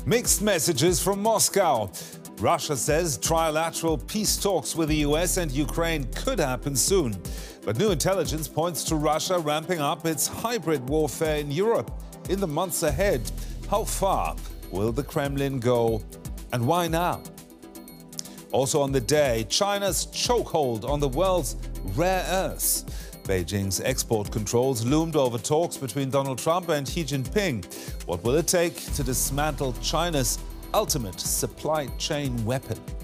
Mixed messages from Moscow. Russia says trilateral peace talks with the US and Ukraine could happen soon. But new intelligence points to Russia ramping up its hybrid warfare in Europe in the months ahead. How far will the Kremlin go, and why now? Also on the day, China's chokehold on the world's rare earths. Beijing's export controls loomed over talks between Donald Trump and Xi Jinping. What will it take to dismantle China's ultimate supply chain weapon?